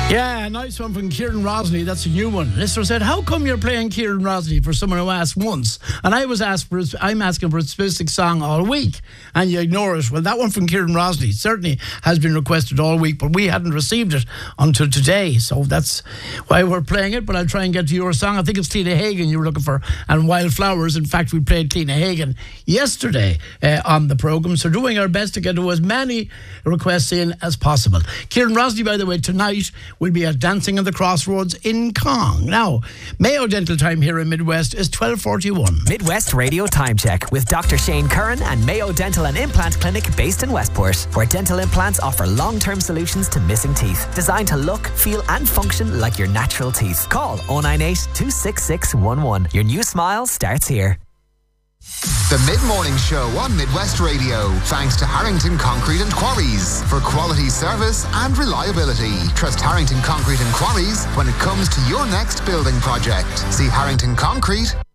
Yeah, a nice one from Kieran Rosley. That's a new one. Listener said, how come you're playing Kieran Rosley for someone who asked once? And I'm asking for a specific song all week, and you ignore it. Well, that one from Kieran Rosley certainly has been requested all week, but we hadn't received it until today. So that's why we're playing it, but I'll try and get to your song. I think it's Cliona Hagan you were looking for, and Wildflowers. In fact, we played Cliona Hagan yesterday on the programme, so doing our best to get to as many requests in as possible. Kieran Rosley, by the way, tonight will be at Dancing in the Crossroads in Cong. Now, Mayo Dental time here in Midwest is 12:41. Midwest Radio Time Check with Dr. Shane Curran and Mayo Dental and Implant Clinic based in Westport, where dental implants offer long-term solutions to missing teeth, designed to look, feel and function like your natural teeth. Call 098 266 11. Your new smile starts here. The Mid-Morning Show on Midwest Radio, thanks to Harrington Concrete and Quarries for quality service and reliability. Trust Harrington Concrete and Quarries when it comes to your next building project. See Harrington Concrete